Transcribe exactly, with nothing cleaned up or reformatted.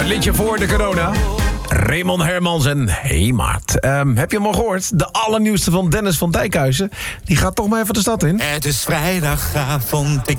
Het liedje voor de corona. Raymond Hermans en Hey Maat. Um, heb je hem al gehoord? De allernieuwste van Dennis van Dijkhuizen. Die gaat toch maar even de stad in. Het is vrijdagavond.